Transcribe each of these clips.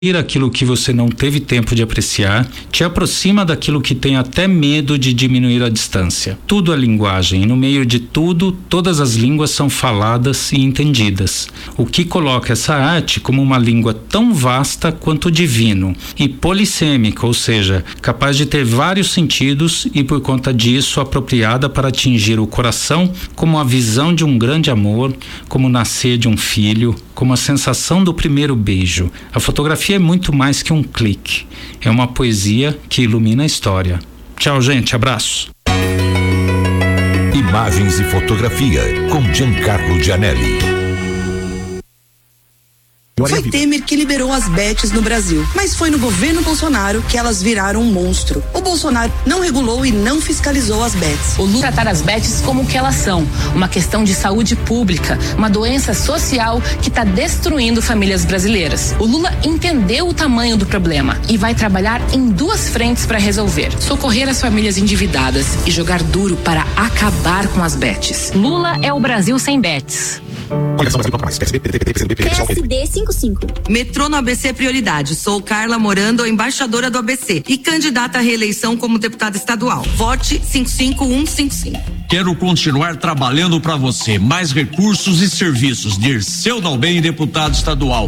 aquilo que você não teve tempo de apreciar, te aproxima daquilo que tem até medo de diminuir a distância. Tudo é linguagem, e no meio de tudo, todas as línguas são faladas e entendidas. O que coloca essa arte como uma língua tão vasta quanto o divino, e polissêmica, ou seja, capaz de ter vários sentidos e por conta disso apropriada para atingir o coração, como a visão de um grande amor, como o nascer de um filho, como a sensação do primeiro beijo. A fotografia é muito mais que um clique. É uma poesia que ilumina a história. Tchau, gente. Abraço. Imagens e fotografia com Giancarlo Gianelli. Foi Temer que liberou as bets no Brasil, mas foi no governo Bolsonaro que elas viraram um monstro. O Bolsonaro não regulou e não fiscalizou as bets. O Lula tratar as bets como o que elas são, uma questão de saúde pública, uma doença social que está destruindo famílias brasileiras. O Lula entendeu o tamanho do problema e vai trabalhar em duas frentes para resolver: socorrer as famílias endividadas e jogar duro para acabar com as bets. Lula é o Brasil sem bets. PSD 55. Metrô no ABC é prioridade. Sou Carla Morando, embaixadora do ABC e candidata à reeleição como deputada estadual. Vote 55155. Quero continuar trabalhando para você. Mais recursos e serviços. Dirceu Dalben, deputado estadual.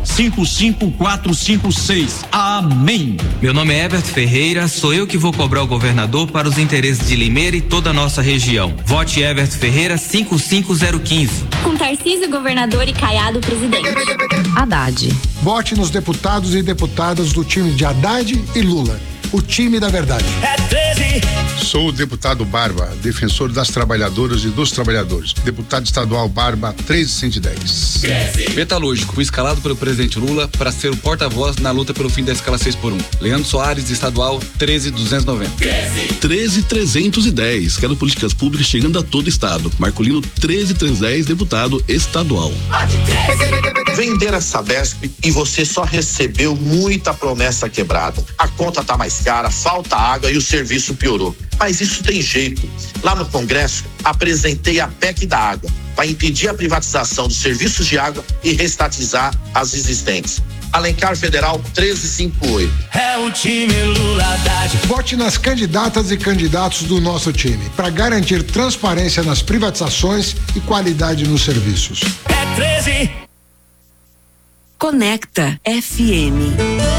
55456. Amém. Meu nome é Herbert Ferreira. Sou eu que vou cobrar o governador para os interesses de Limeira e toda a nossa região. Vote Herbert Ferreira 55015. Com Tarcísio governador e Caiado presidente. Haddad. Vote nos deputados e deputadas do time de Haddad e Lula. O time da verdade. Sou o deputado Barba, defensor das trabalhadoras e dos trabalhadores. Deputado estadual Barba 13110. Metalúrgico, fui escalado pelo presidente Lula para ser o porta-voz na luta pelo fim da escala 6x1. Leandro Soares, estadual 13290. 13310. Quero políticas públicas chegando a todo estado. Marcolino 13310, deputado estadual. Vender a Sabesp e você só recebeu muita promessa quebrada. A conta tá mais cara, falta água e o serviço piorou. Mas isso tem jeito. Lá no Congresso, apresentei a PEC da água para impedir a privatização dos serviços de água e restatizar as existentes. Alencar Federal 1358. É o time Lula Haddad. Vote nas candidatas e candidatos do nosso time para garantir transparência nas privatizações e qualidade nos serviços. É 13. Conecta FM.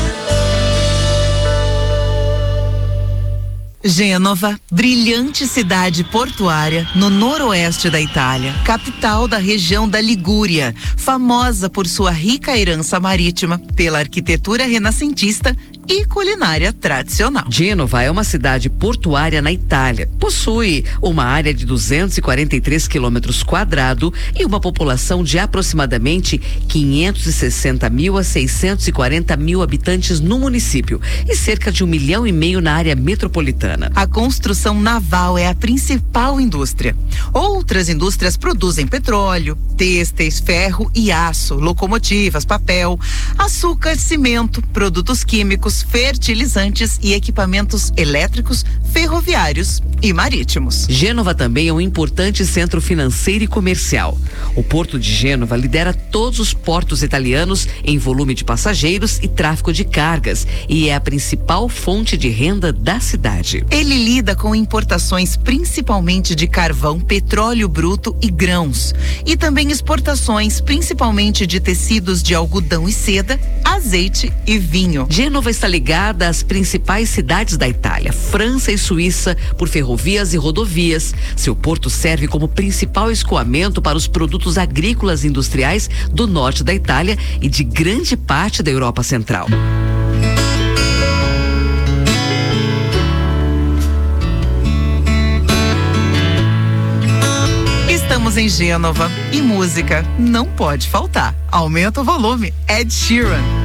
Gênova, brilhante cidade portuária no noroeste da Itália, capital da região da Ligúria, famosa por sua rica herança marítima, pela arquitetura renascentista e culinária tradicional. Gênova é uma cidade portuária na Itália. Possui uma área de 243 quilômetros quadrados e uma população de aproximadamente 560 mil a 640 mil habitantes no município e cerca de 1,5 milhão na área metropolitana. A construção naval é a principal indústria. Outras indústrias produzem petróleo, têxteis, ferro e aço, locomotivas, papel, açúcar, cimento, produtos químicos, fertilizantes e equipamentos elétricos, ferroviários e marítimos. Gênova também é um importante centro financeiro e comercial. O Porto de Gênova lidera todos os portos italianos em volume de passageiros e tráfego de cargas e é a principal fonte de renda da cidade. Ele lida com importações principalmente de carvão, petróleo bruto e grãos, e também exportações principalmente de tecidos de algodão e seda, azeite e vinho. Gênova está ligada às principais cidades da Itália, França e Suíça, por ferrovias e rodovias. Seu porto serve como principal escoamento para os produtos agrícolas e industriais do norte da Itália e de grande parte da Europa Central. Estamos em Gênova e música não pode faltar. Aumenta o volume. Ed Sheeran.